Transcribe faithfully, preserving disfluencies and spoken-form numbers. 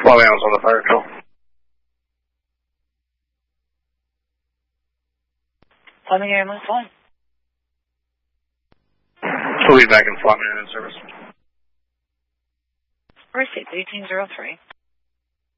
Flying Animals on the fire control. Flying Animals, fine. We'll be back in Flying Animals service. Receipt eighteen oh three.